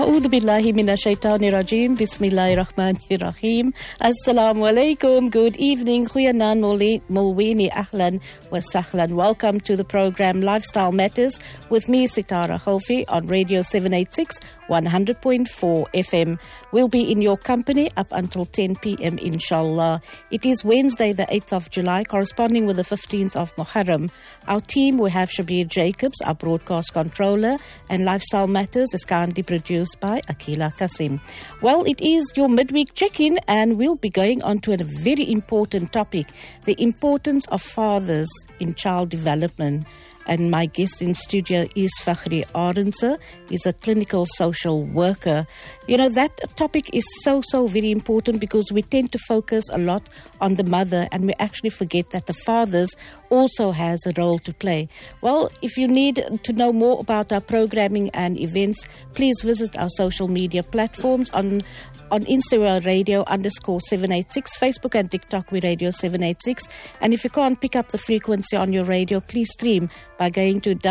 A'udhu billahi minash shaitani rajim. Bismillahir rahmanir rahim. Assalamu alaikum. Good evening. Goeienaand, Mulweni, ahlan wa sahlan. Welcome to the program Lifestyle Matters with me, Sitara Khalfi, on Radio 786, 100.4 FM. We'll be in your company up until 10 p.m. inshallah. It is Wednesday, the 8th of July, corresponding with the 15th of Muharram. Our team, we have Shabir Jacobs, our broadcast controller, and Lifestyle Matters is currently produced by Akila Kasim. Well, it is your midweek check-in, and we'll be going on to a very important topic, the importance of fathers in child development. And my guest in studio is Fakhri Arendse. He's a clinical social worker. You know, that topic is so very important because we tend to focus a lot on the mother and we actually forget that the fathers also has a role to play. Well, if you need to know more about our programming and events, please visit our social media platforms on Instagram, Radio _786, Facebook and TikTok, we Radio 786. And if you can't pick up the frequency on your radio, please stream by going to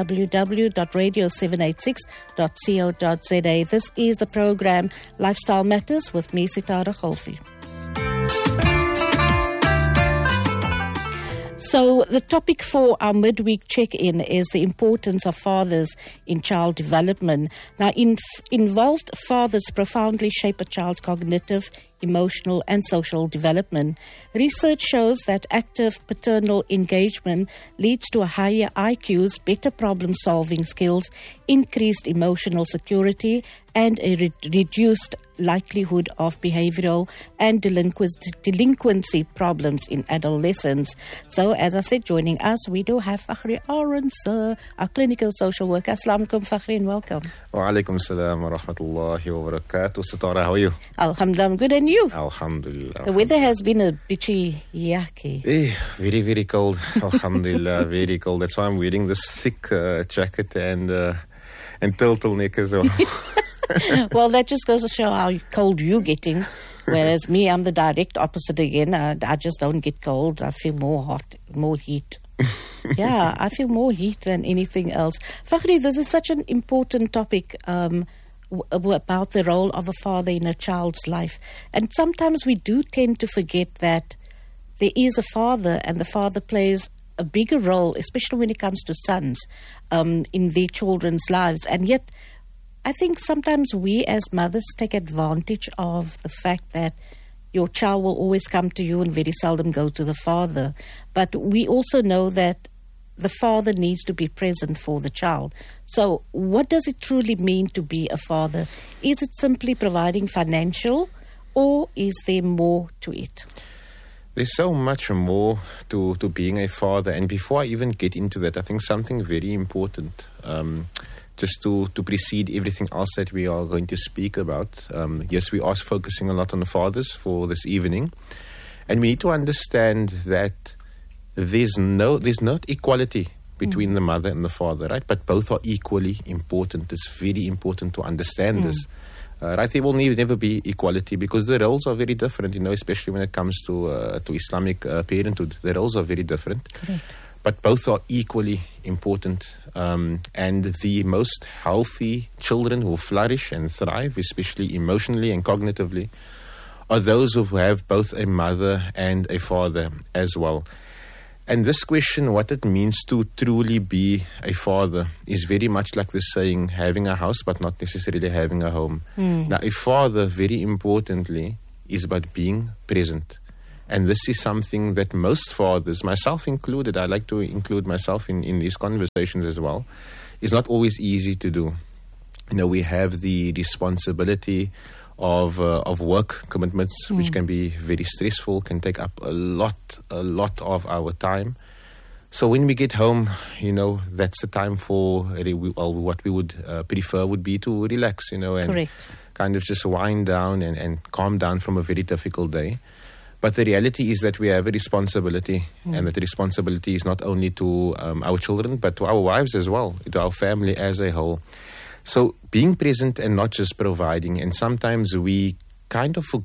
www.radio786.co.za. This is the program Lifestyle Matters with me, Sitara Khalfi. So the topic for our midweek check-in is the importance of fathers in child development. Now, involved fathers profoundly shape a child's cognitive, emotional and social development. Research shows that active paternal engagement leads to a higher IQs, better problem-solving skills, increased emotional security, and a reduced likelihood of behavioral and delinquency problems in adolescents. So, as I said, joining us, we do have Fakhri Arendse, our clinical social worker. Assalamu alaikum, Fakhri, and welcome. Wa alaikum salam wa rahmatullahi wa barakatuh. Sitara, how are you? Alhamdulillah, I'm good, and you? Alhamdulillah. The weather has been a bitchy yucky. Very cold. Alhamdulillah, very cold. That's why I'm wearing this thick jacket and turtleneck as well. Well, that just goes to show how cold you're getting, whereas me, I'm the direct opposite again. I just don't get cold. I feel more hot, more heat. Yeah, I feel more heat than anything else. Fakhri, this is such an important topic about the role of a father in a child's life. And sometimes we do tend to forget that there is a father, and the father plays a bigger role, especially when it comes to sons, in their children's lives. And yet, I think sometimes we as mothers take advantage of the fact that your child will always come to you and very seldom go to the father. But we also know that the father needs to be present for the child. So what does it truly mean to be a father? Is it simply providing financial, or is there more to it? There's so much more to being a father. And before I even get into that, I think something very important, just to precede everything else that we are going to speak about. Yes, we are focusing a lot on the fathers for this evening. And we need to understand that there's not equality between the mother and the father, right? But both are equally important. It's very important to understand this. Right? There will never be equality because the roles are very different, especially when it comes to Islamic parenthood. The roles are very different. Correct. But both are equally important. And the most healthy children who flourish and thrive, especially emotionally and cognitively, are those who have both a mother and a father as well. And this question, what it means to truly be a father, is very much like the saying, having a house but not necessarily having a home. Now, a father, very importantly, is about being present. And this is something that most fathers, myself included, I like to include myself in these conversations as well, is not always easy to do. We have the responsibility of work commitments, which can be very stressful, can take up a lot of our time. So when we get home, that's the time for what we would prefer would be to relax, and Correct. kind of just wind down and calm down from a very difficult day. But the reality is that we have a responsibility, and that the responsibility is not only to our children, but to our wives as well, to our family as a whole. So being present and not just providing, and sometimes we kind of